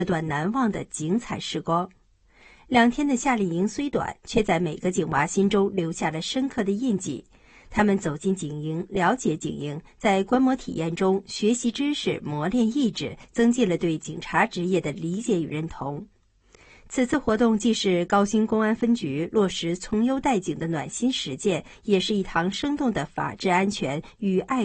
段难忘的精彩时光。2天的夏令营虽短，却在每个警娃心中留下了深刻的印记。他们走进警营，了解警营，在观摩体验中学习知识，磨练意志，增进了对警察职业的理解与认同。此次活动既是高新公安分局落实从优待警的暖心实践，也是一堂生动的法治安全与爱